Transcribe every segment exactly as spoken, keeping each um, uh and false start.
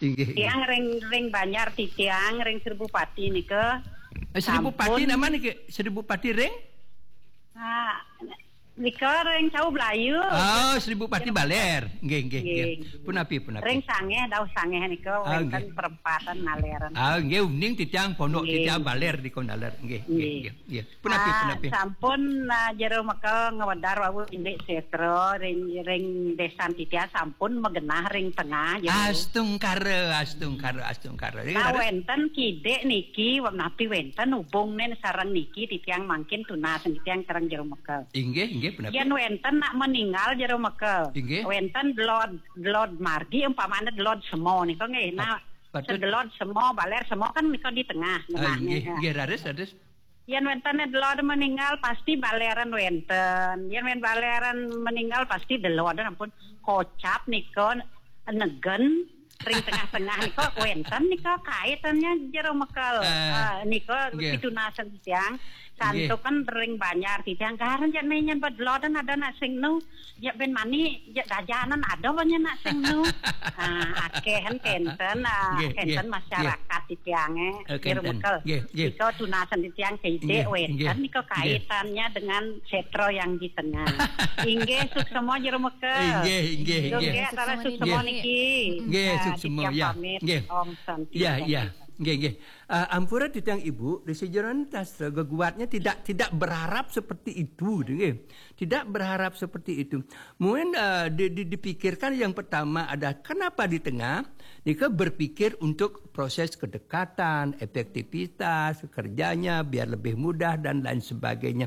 Inggih. Tiang ring-ring Banjar titiang ring Seribu Pati nika. Seribu Pati nama niki Seribu Pati ring? Ah, nika ring Cau Blayu. Oh, Seribu Pati Baler. Nggih, nggih, nggih. Punapi, punapi. Ring sange daw sange nika wonten perempatan naleran. Ah, nggih uning titiang pondok titiang Baler di Konaler. Nggih, nggih, nggih. Punapi, punapi. Sampun jero mekel ngewedar wawu indik setro ring ring desa titiang sampun megenah ring tengah jero. Astungkara, astungkara, astungkara. Nah, wenten kidek niki napi wenten hubungnen sareng niki titiang mangkin tunas titiang sareng jero mekel. Inggih, inggih punapi. Yen wenten nak meninggal jero mekel. Inggih. Wenten delod delod margi umpamane delod semo nika nggih. Nah, delod semo Baler semo kan nika di tengah. Nggih, nggih rares rares. Yen wenten delod meninggal pasti baleran wenten. Yen wen baleran meninggal pasti delod ampun kocap nika negen ring tengah-tengah nika wenten nika kaitannya jero mekel. Uh, nika pitunasan tiang kanto kan ring Banjar titiang karan jan nyen badlodan ada nak sing nu ya ben mani ya dajanan ada banyak nak sing nu. Ah akehen kenten kenten masyarakat titiange jero mekel. Nika tunasan titiang kide wenten nika kaitannya dengan setro yang di tengah. Inggih suksemo jero mekel. Inggih, inggih, inggih. Nggih antara suksemo niki. Nggih suksemo ya. Nggih. Ya, ya. Nggih, nggih. Uh, ampura titiang ibu di sejaran tasra geguatnya tidak tidak berharap seperti itu, nggih. Tidak berharap seperti itu. Mungkin uh, di, di, dipikirkan yang pertama ada kenapa di tengah? Nika berpikir untuk proses kedekatan, efektivitas kerjanya biar lebih mudah dan lain sebagainya.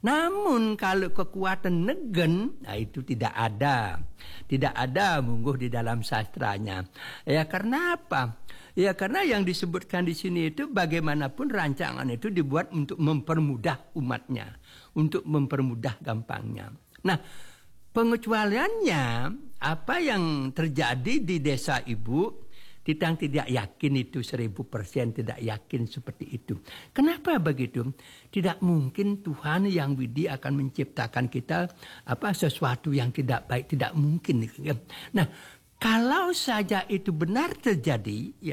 Namun kalau kekuatan negen, nah itu tidak ada. Tidak ada mungguh di dalam sastranya. Ya karena apa? Ya karena yang disebutkan di sini itu bagaimanapun rancangan itu dibuat untuk mempermudah umatnya, untuk mempermudah gampangnya. Nah, pengecualiannya apa yang terjadi di desa ibu, Titang tidak yakin itu seribu persen tidak yakin seperti itu. Kenapa begitu? Tidak mungkin Tuhan yang widi akan menciptakan kita apa sesuatu yang tidak baik, tidak mungkin. Nah, kalau saja itu benar terjadi, ya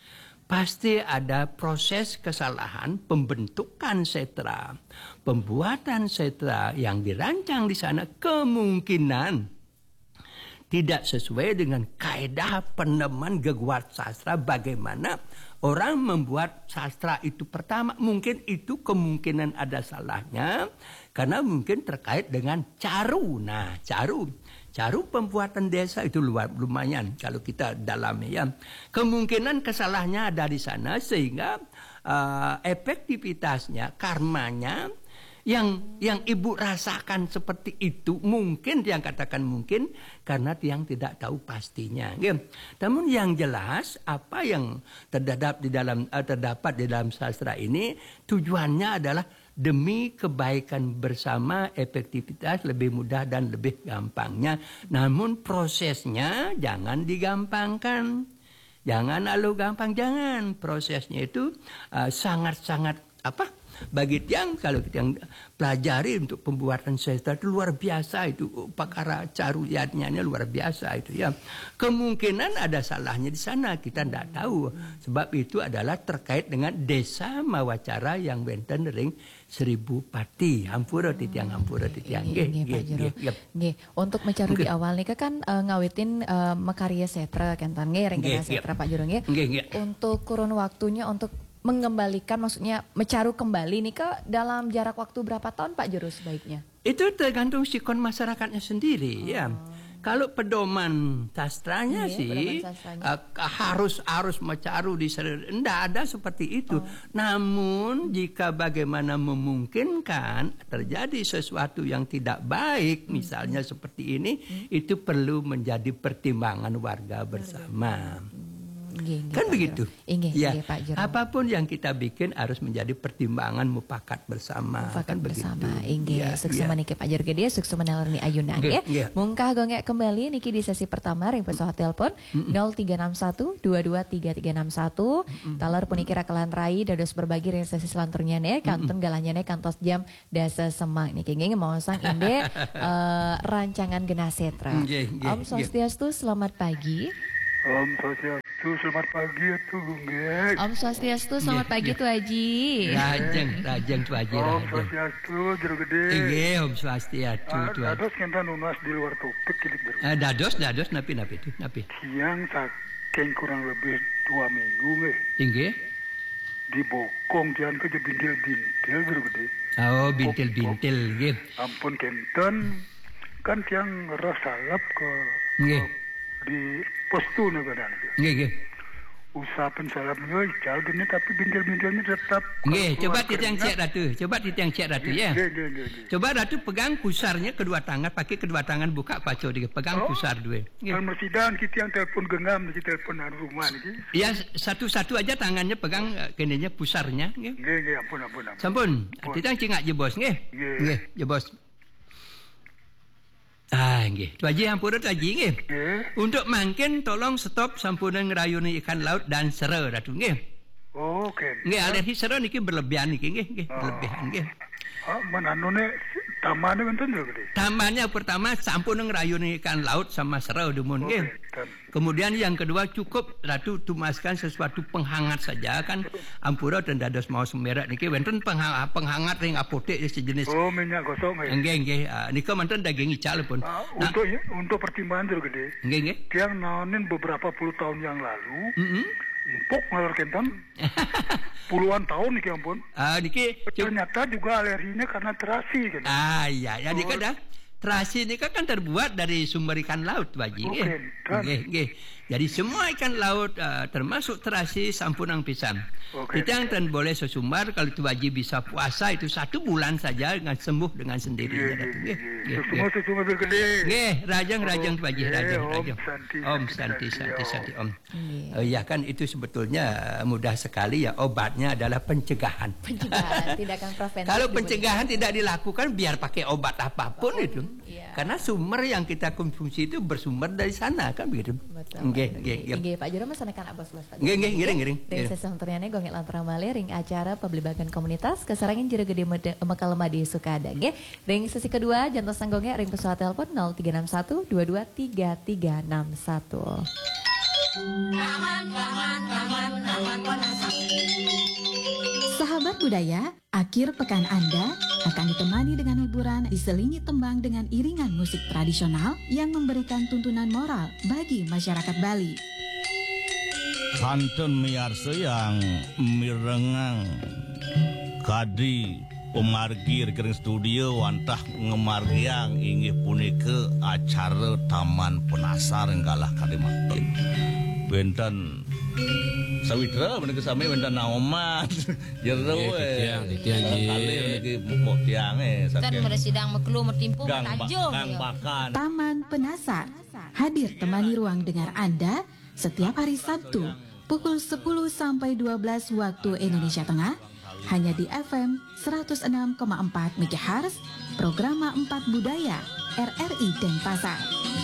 pasti ada proses kesalahan pembentukan setra, pembuatan setra yang dirancang di sana kemungkinan tidak sesuai dengan kaedah peneman geguat sastra bagaimana orang membuat sastra itu. Pertama mungkin itu kemungkinan ada salahnya karena mungkin terkait dengan caru. Nah caru caru pembuatan desa itu luar lumayan kalau kita dalami ya. Kemungkinan kesalahannya ada di sana sehingga uh, efektivitasnya karmanya yang yang ibu rasakan seperti itu mungkin yang katakan mungkin karena tiang tidak tahu pastinya. Namun yang jelas apa yang terdapat di dalam terdapat di dalam sastra ini tujuannya adalah demi kebaikan bersama, efektivitas lebih mudah dan lebih gampangnya. Namun prosesnya jangan digampangkan. Jangan lalu gampang, jangan. Prosesnya itu uh, sangat-sangat apa? Bagi tiang kalau kita yang pelajari untuk pembuatan sastra itu luar biasa itu perkara caruyatnya luar biasa itu ya. Kemungkinan ada salahnya di sana kita tidak tahu sebab itu adalah terkait dengan desa mawacara yang benten ring seribu pati hampura titiang hampura titiang nggih nggih. Untuk mecaru di awal nih kan uh, ngawitin uh, makarya setra kentan nggih ring setra Pak Jero nggih. Untuk kurun waktunya untuk mengembalikan maksudnya mecaru kembali nih ke dalam jarak waktu berapa tahun Pak Jero sebaiknya? Itu tergantung sikon masyarakatnya sendiri oh. ya. Kalau pedoman sastranya iya, sih sastranya. Uh, harus harus mecaru di tidak ada seperti itu. Oh. Namun jika bagaimana memungkinkan terjadi sesuatu yang tidak baik, hmm. misalnya seperti ini, hmm. itu perlu menjadi pertimbangan warga bersama. Hmm. Inge, inge, kan Pak begitu inge, ya inge, Pak Jero. Apapun yang kita bikin harus menjadi pertimbangan mufakat bersama mufakat kan bersama begitu. Inge ya, suksema ya. Niki Pak Jero gede suksema nalarni ayunan ya yeah. Mungkah gongek kembali niki di sesi pertama ring pesawat telepon mm -mm. nol tiga enam satu dua dua tiga tiga enam satu mm -mm. talar punikira kelan rai dados berbagi ring sesi selanturnya nih kantun mm -mm. galanya nih kantos jam dasa semak niki nge mau sang inde uh, rancangan Genasetra. yeah, yeah, Om Swastiastu, selamat pagi. Om Swastiastu. Swastiastu, selamat pagi tuh Gunggek. Om Swastiastu, selamat pagi tuh Haji. Rajeng, rajeng tuh Haji. Om Swastiastu, jero gede. Nggih, Om Swastiastu tuh. Dados kentan unas di luar topik kilik jero. Ah, dados, dados napi napi tuh, napi. Siang saking kurang lebih dua minggu nggih. Nggih. Di Bokong tian ke bintil-bintil jero gede. Oh, bintil-bintil nggih. Ampun kenten kan tiang rasalap ke Nggih. di postu negara. Nggih, nggih. Usaha pensalapnya ical gini tapi bintil-bintilnya tetap. Nggih, coba titiang cek Ratu. Coba titiang cek Ratu ya. Nggih, nggih, nggih. Coba Ratu pegang pusarnya kedua tangan, pakai kedua tangan buka paco dia. Pegang Oh, pusar dua. Kalau mersidan kita yang telepon genggam, kita telepon rumah nih. Ya, satu-satu aja tangannya pegang eh, kenenya pusarnya, nggih. Nggih, nggih, ampun, ampun, ampun. Sampun, titiang cingak je bos, nggih. Nggih. Nggih, je bos. Ah, nggih. Tu Haji hampura tu Haji nggih. Nggih. Untuk mangkin tolong stop sampuna ngerayuni ikan laut dan sera Ratu nggih. Oh, oke. Nggih, alergi sera niki berlebihan niki nggih, nggih, berlebihan nggih. Ah, mananone tamane wonten lho gede. Tamannya pertama sampun ngerayuni ikan laut sama sera dumun nggih. Kemudian yang kedua cukup Ratu tumaskan sesuatu penghangat saja kan ampura dan dados mau semerak niki wonten penghangat, penghangat ring apotek sejenis. Oh, minyak gosok nggih. Nggih, nggih. Ah, nika manten daging ical pun. Ah, Nah, untuk untuk pertimbangan lho gede. nggih, nggih. Tiang naonin beberapa puluh tahun yang lalu, Heeh. empuk ngalor kenton. Puluhan tahun nih ampun. Ah, niki Ternyata juga alerginya karena terasi kan. Ah, iya, ya nika dah. Terasi ini kan terbuat dari sumber ikan laut, Baji. Oke, Nggih, kan. nggih, nggih. Jadi semua ikan laut uh, termasuk terasi sampunang pisan. Oke. Kita yang ten boleh sesumbar kalau tu Baji bisa puasa itu satu bulan saja dengan sembuh dengan sendirinya. Nggih, nggih, nggih. Semua semua bergede. Nggih, rajang rajang tu Baji, Oke, rajang Om rajang. Santi, Om Santi, Santi, Santi, Om. Santi, Om. Nggih. Eh, ya kan itu sebetulnya uh, mudah sekali ya, obatnya adalah pencegahan. Pencegahan, tindakan preventif. Kalau diberikan. pencegahan tidak dilakukan biar pakai obat apapun itu. Iya. Karena sumber yang kita konsumsi itu bersumber dari sana kan begitu. Betul. Nggih, nggih, nggih. Nggih, Pak Jero masanakan abas los Pak. Nggih, nggih, ngiring, ngiring. Dari sesi santriane gongek lantaran male ring acara pembelibagan komunitas kesarangan jero gede mekal lemadi Sukada nggih. Ring sesi kedua jantos sanggongnya ring pesawat telepon nol tiga enam satu dua dua tiga tiga enam satu. Sahabat budaya, akhir pekan Anda akan ditemani dengan hiburan diselingi tembang dengan iringan musik tradisional yang memberikan tuntunan moral bagi masyarakat Bali. Kantun miarsa yang mirengang kadi pemargir kering studio wantah ngemargiang inggih punika acara Taman Penasar enggalah kadimakin benten sawitra menika sami benten naoman jero we titian kali niki mok tiange Kan meresidang mekelu mertimpung gang tajung. gang bakan Taman Penasar hadir temani ruang dengar Anda setiap hari Sabtu pukul sepuluh sampai dua belas waktu Indonesia Tengah hanya di F M seratus enam koma empat MHz Programa empat Budaya R R I Denpasar.